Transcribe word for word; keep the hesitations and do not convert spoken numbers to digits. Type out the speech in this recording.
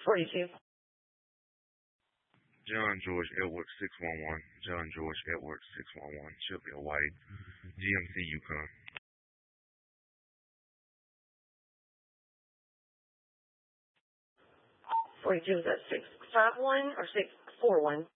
forty-two. John George Edward six one one. John George Edward six one one. Should be a white. G M C Yukon. forty-two, is that six five one or six four one?